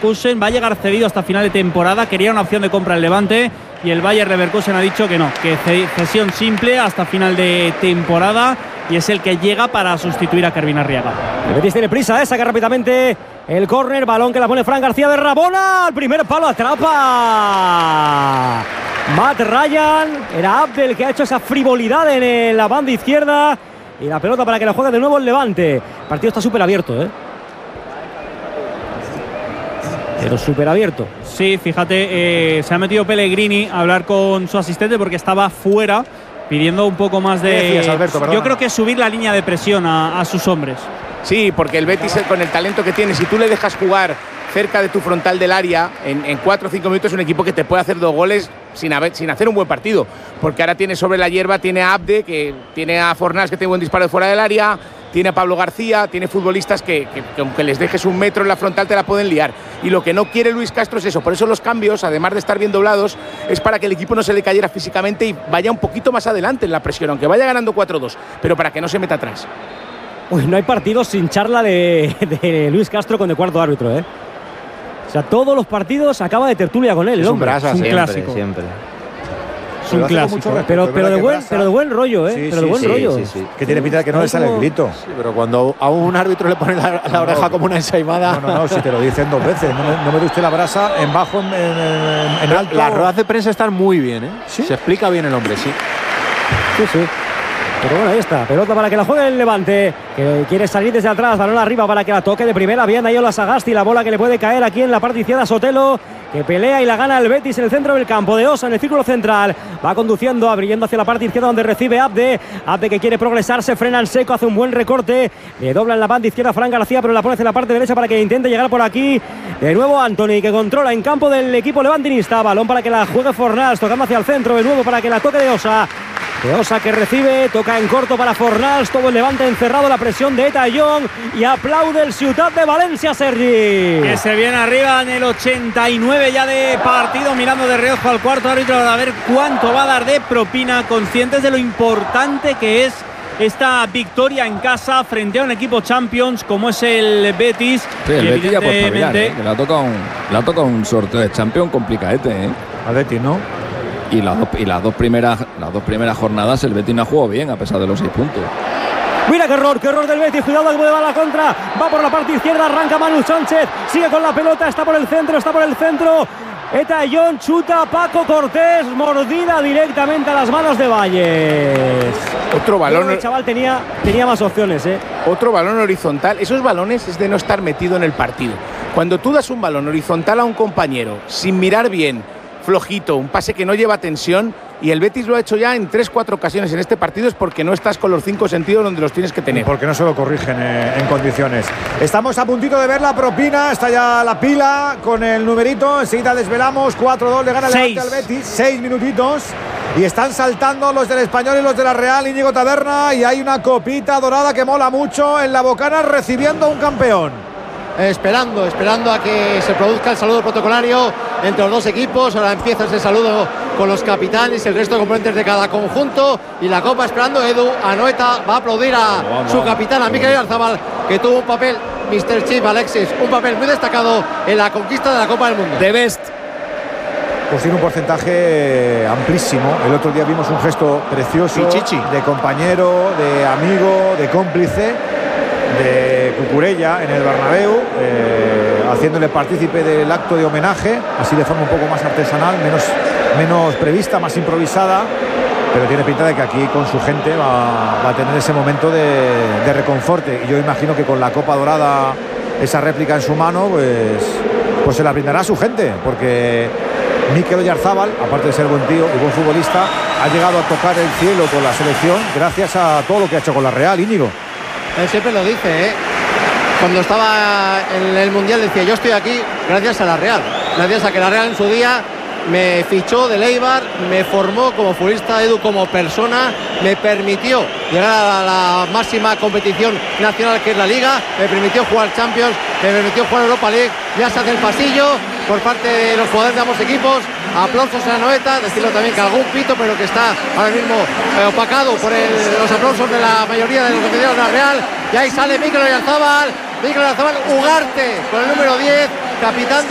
Leverkusen. Va a llegar cedido hasta final de temporada. Quería una opción de compra el Levante y el Bayer Leverkusen ha dicho que no, que cesión simple hasta final de temporada, y es el que llega para sustituir a Kervin Arriaga. El Betis tiene prisa, saca rápidamente el córner, balón que la pone Fran García de Rabona, al primer palo atrapa Matt Ryan. Era Abdel que ha hecho esa frivolidad en la banda izquierda, y la pelota para que la juegue de nuevo el Levante. El partido está súper abierto, pero súper abierto. Sí, fíjate, se ha metido Pellegrini a hablar con su asistente porque estaba fuera, pidiendo un poco más de… ¿Qué decías, Alberto? Yo creo que subir la línea de presión a sus hombres. Sí, porque el Betis, con el talento que tiene, si tú le dejas jugar cerca de tu frontal del área, en 4 o 5 minutos es un equipo que te puede hacer 2 goles sin hacer un buen partido. Porque ahora tiene sobre la hierba, tiene a Abde, que tiene a Fornals, que tiene buen disparo de fuera del área, tiene a Pablo García, tiene futbolistas que aunque les dejes un metro en la frontal te la pueden liar. Y lo que no quiere Luis Castro es eso. Por eso los cambios, además de estar bien doblados, es para que el equipo no se le cayera físicamente y vaya un poquito más adelante en la presión, aunque vaya ganando 4-2, pero para que no se meta atrás. Uy, no hay partidos sin charla de Luis Castro con el cuarto árbitro, O sea, todos los partidos acaba de tertulia con él. Es un brasa, es un siempre, clásico. Siempre. Es un clásico. Pero de buen rollo, Sí, pero de buen rollo. Sí. Que tiene pinta de que no le sale el grito. Sí, pero cuando a un árbitro le pone la oreja como una ensaimada… No, si te lo dicen 2 veces. No me dé usted la brasa en bajo, en alto. Las ruedas de prensa están muy bien, ¿Sí? Se explica bien el hombre, sí. Sí. Pero bueno, ahí está, pelota para que la juegue el Levante, que quiere salir desde atrás, balón arriba para que la toque de primera, bien ahí Ola Sagasti, la bola que le puede caer aquí en la parte izquierda Sotelo, que pelea y la gana el Betis en el centro del campo, de Osa en el círculo central, va conduciendo, abriendo hacia la parte izquierda donde recibe Abde que quiere progresar, se frena en seco, hace un buen recorte, le dobla en la banda izquierda Fran García, pero la pone hacia la parte derecha para que intente llegar por aquí, de nuevo Anthony, que controla en campo del equipo levantinista, balón para que la juegue Fornals, tocando hacia el centro, de nuevo para que la toque de Osa que recibe, toca en corto para Fornals, todo el Levante encerrado, la presión de Eta Young, y aplaude el Ciutat de Valencia, Sergi. Que se viene arriba en el 89 ya de partido, mirando de reojo al cuarto árbitro a ver cuánto va a dar de propina, conscientes de lo importante que es esta victoria en casa frente a un equipo Champions como es el Betis. Sí, el Betis ya puede mirar, que le ha tocado un sorteo de Champions complicadete, Al Betis, ¿no? Y las dos primeras jornadas el Betis no ha jugado bien a pesar de los 6 puntos. Mira qué error del Betis, cuidado que puede va a la contra, va por la parte izquierda, arranca Manu Sánchez, sigue con la pelota, está por el centro, Eta Young, chuta Paco Cortés, mordida directamente a las manos de Valles. Otro balón. El chaval tenía más opciones, Otro balón horizontal. Esos balones es de no estar metido en el partido. Cuando tú das un balón horizontal a un compañero sin mirar bien, flojito, un pase que no lleva tensión, y el Betis lo ha hecho ya en 3-4 ocasiones en este partido, es porque no estás con los 5 sentidos donde los tienes que tener. Porque no se lo corrigen en condiciones. Estamos a puntito de ver la propina, está ya la pila con el numerito, enseguida desvelamos, 4-2 le gana el Levante al Betis, 6 minutitos, y están saltando los del Español y los de la Real, Íñigo Taberna, y hay una copita dorada que mola mucho en la bocana recibiendo a un campeón. Esperando a que se produzca el saludo protocolario entre los dos equipos. Ahora empieza ese saludo con los capitanes, el resto de componentes de cada conjunto, y la copa esperando. Edu Anoeta va a aplaudir a su capitán, a Mikel Oyarzabal, que tuvo un papel, Mr. Chip Alexis, un papel muy destacado en la conquista de la Copa del Mundo. The best. Pues tiene un porcentaje amplísimo. El otro día vimos un gesto precioso de compañero, de amigo, de cómplice de Cucurella en el Bernabéu, haciéndole partícipe del acto de homenaje, así de forma un poco más artesanal, menos prevista, más improvisada, pero tiene pinta de que aquí con su gente va a tener ese momento de reconforte, y yo imagino que con la Copa Dorada, esa réplica en su mano, pues se la brindará a su gente, porque Mikel Oyarzabal, aparte de ser buen tío y buen futbolista, ha llegado a tocar el cielo con la selección gracias a todo lo que ha hecho con la Real, Íñigo. Él siempre lo dice, Cuando estaba en el Mundial decía: yo estoy aquí gracias a la Real, gracias a que la Real en su día me fichó del Eibar, me formó como futbolista, Edu, como persona, me permitió llegar a la máxima competición nacional que es la Liga, me permitió jugar Champions, me permitió jugar Europa League. Ya se hace el pasillo por parte de los jugadores de ambos equipos. Aplausos a Anoeta, decirlo también que algún pito, pero que está ahora mismo opacado por los aplausos de la mayoría de los aficionados de la Real. Y ahí sale Mikel Oyarzabal, Ugarte con el número 10, capitán de